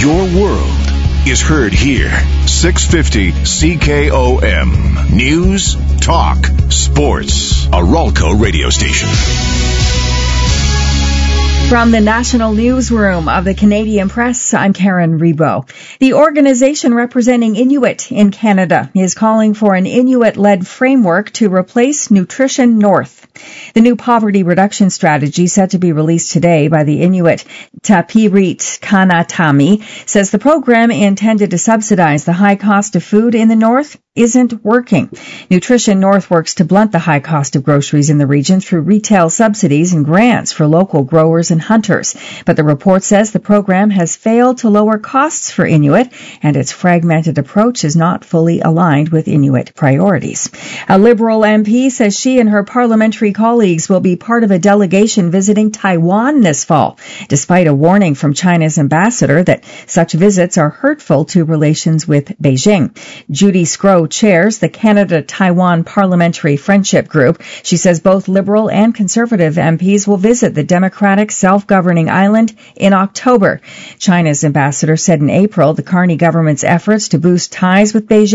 Your world is heard here. 650 CKOM. News, talk, sports. A Ralco radio station. From the National Newsroom of the Canadian Press, I'm Karen Rebo. The organization representing Inuit in Canada is calling for an Inuit-led framework to replace Nutrition North. The new poverty reduction strategy, set to be released today by the Inuit Tapirit Kanatami, says the program intended to subsidize the high cost of food in the North isn't working. Nutrition North works to blunt the high cost of groceries in the region through retail subsidies and grants for local growers and hunters. But the report says the program has failed to lower costs for Inuit, and its fragmented approach is not fully aligned with Inuit priorities. A Liberal MP says she and her parliamentary colleagues will be part of a delegation visiting Taiwan this fall, despite a warning from China's ambassador that such visits are hurtful to relations with Beijing. Judy Scrow chairs the Canada-Taiwan Parliamentary Friendship Group. She says both Liberal and Conservative MPs will visit the democratic self-governing island in October. China's ambassador said in April the Carney government's efforts to boost ties with Beijing